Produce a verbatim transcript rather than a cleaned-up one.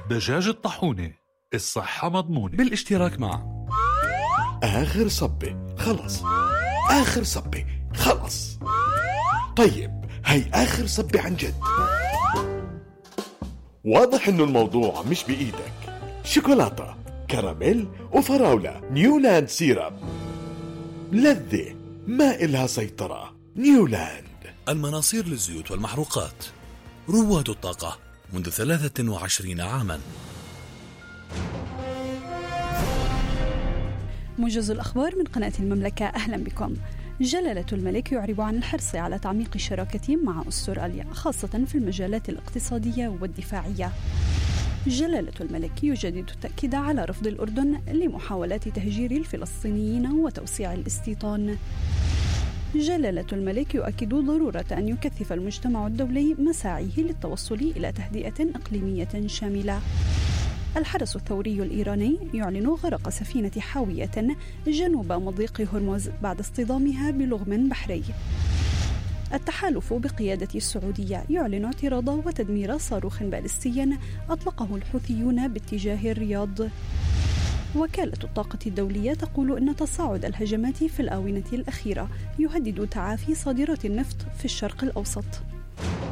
دجاج الطاحونة، الصحة مضمونة، بالاشتراك مع آخر صبة خلص، آخر صبة خلص. طيب هاي آخر صبة عن جد. واضح إنه الموضوع مش بإيدك. شوكولاتة، كراميل وفراولة، نيولاند سيرب، لذة ما إلها سيطرة. نيولاند. المناصير للزيوت والمحروقات، رواد الطاقة منذ ثلاثة وعشرين عاما. موجز الأخبار من قناة المملكة، أهلا بكم. جلالة الملك يعرب عن الحرص على تعميق الشراكة مع أستراليا خاصة في المجالات الاقتصادية والدفاعية. جلالة الملك يجدد التأكيد على رفض الأردن لمحاولات تهجير الفلسطينيين وتوسيع الاستيطان. جلالة الملك يؤكد ضرورة أن يكثف المجتمع الدولي مساعيه للتوصل إلى تهدئة إقليمية شاملة. الحرس الثوري الإيراني يعلن غرق سفينة حاوية جنوب مضيق هرمز بعد اصطدامها بلغم بحري. التحالف بقيادة السعودية يعلن اعتراض وتدمير صاروخ باليستي أطلقه الحوثيون باتجاه الرياض. وكالة الطاقة الدولية تقول إن تصاعد الهجمات في الآونة الأخيرة يهدد تعافي صادرات النفط في الشرق الأوسط.